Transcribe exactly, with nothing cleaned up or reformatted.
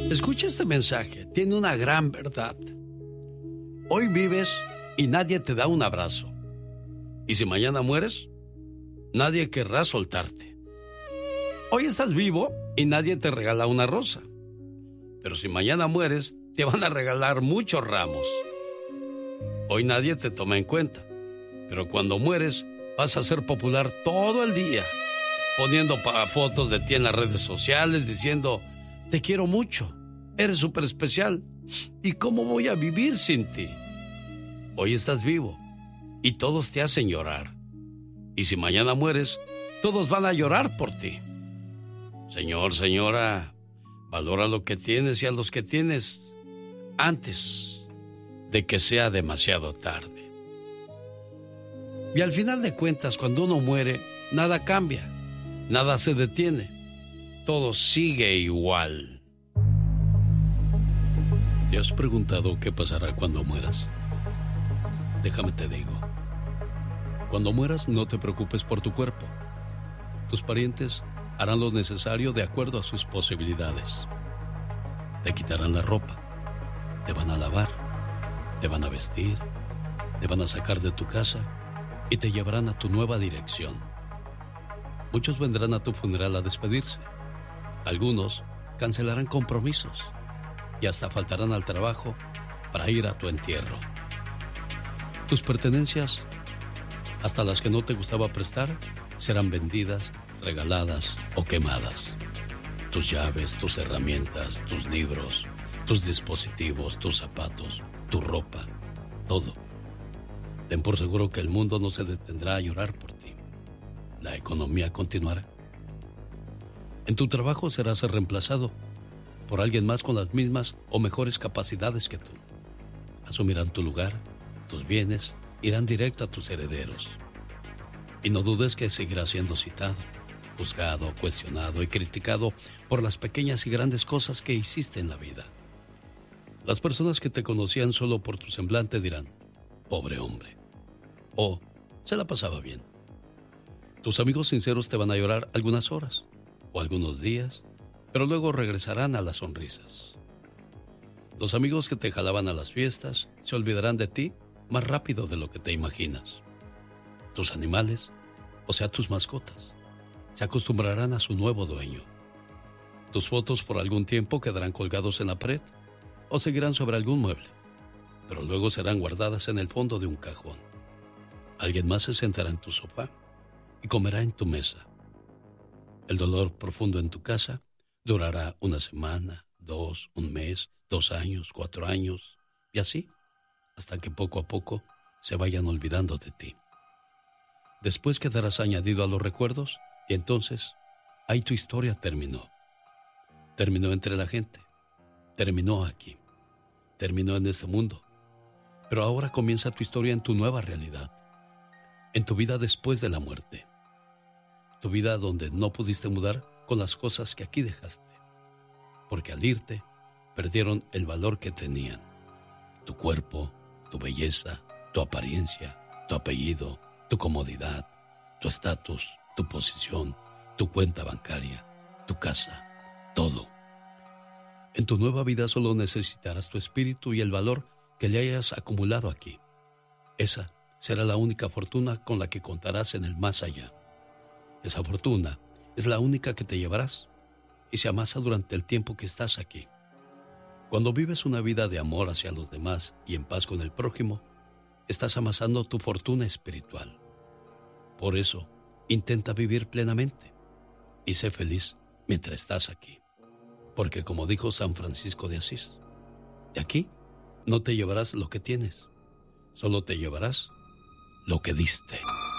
Escucha este mensaje, tiene una gran verdad. Hoy vives y nadie te da un abrazo. Y si mañana mueres, nadie querrá soltarte. Hoy estás vivo y nadie te regala una rosa. Pero si mañana mueres, te van a regalar muchos ramos. Hoy nadie te toma en cuenta. Pero cuando mueres, vas a ser popular todo el día, poniendo fotos de ti en las redes sociales, diciendo, te quiero mucho, eres súper especial, ¿y cómo voy a vivir sin ti? Hoy estás vivo y todos te hacen llorar. Y si mañana mueres, todos van a llorar por ti. Señor, señora, valora lo que tienes y a los que tienes antes de que sea demasiado tarde. Y al final de cuentas, cuando uno muere, nada cambia, nada se detiene, todo sigue igual. ¿Te has preguntado qué pasará cuando mueras? Déjame te digo. Cuando mueras, no te preocupes por tu cuerpo. Tus parientes harán lo necesario de acuerdo a sus posibilidades. Te quitarán la ropa, te van a lavar, te van a vestir, te van a sacar de tu casa y te llevarán a tu nueva dirección. Muchos vendrán a tu funeral a despedirse. Algunos cancelarán compromisos y hasta faltarán al trabajo para ir a tu entierro. Tus pertenencias, hasta las que no te gustaba prestar, serán vendidas, regaladas o quemadas. Tus llaves, tus herramientas, tus libros, tus dispositivos, tus zapatos, tu ropa, todo. Ten por seguro que el mundo no se detendrá a llorar por ti. La economía continuará. En tu trabajo serás reemplazado por alguien más con las mismas o mejores capacidades que tú. Asumirán tu lugar, tus bienes irán directo a tus herederos. Y no dudes que seguirás siendo citado, juzgado, cuestionado y criticado por las pequeñas y grandes cosas que hiciste en la vida. Las personas que te conocían solo por tu semblante dirán, pobre hombre. O, se la pasaba bien. Tus amigos sinceros te van a llorar algunas horas o algunos días, pero luego regresarán a las sonrisas. Los amigos que te jalaban a las fiestas se olvidarán de ti más rápido de lo que te imaginas. Tus animales, o sea tus mascotas, se acostumbrarán a su nuevo dueño. Tus fotos por algún tiempo quedarán colgados en la pared o seguirán sobre algún mueble, pero luego serán guardadas en el fondo de un cajón. Alguien más se sentará en tu sofá y comerá en tu mesa. El dolor profundo en tu casa durará una semana, dos, un mes, dos años, cuatro años, y así, hasta que poco a poco se vayan olvidando de ti. Después quedarás añadido a los recuerdos y entonces ahí tu historia terminó. Terminó entre la gente, terminó aquí, terminó en este mundo, pero ahora comienza tu historia en tu nueva realidad. En tu vida después de la muerte. Tu vida donde no pudiste mudar con las cosas que aquí dejaste. Porque al irte, perdieron el valor que tenían. Tu cuerpo, tu belleza, tu apariencia, tu apellido, tu comodidad, tu estatus, tu posición, tu cuenta bancaria, tu casa, todo. En tu nueva vida solo necesitarás tu espíritu y el valor que le hayas acumulado aquí. Esa será la única fortuna con la que contarás en el más allá. Esa fortuna es la única que te llevarás y se amasa durante el tiempo que estás aquí. Cuando vives una vida de amor hacia los demás y en paz con el prójimo, estás amasando tu fortuna espiritual. Por eso, intenta vivir plenamente y sé feliz mientras estás aquí. Porque como dijo San Francisco de Asís, de aquí no te llevarás lo que tienes, solo te llevarás lo que diste.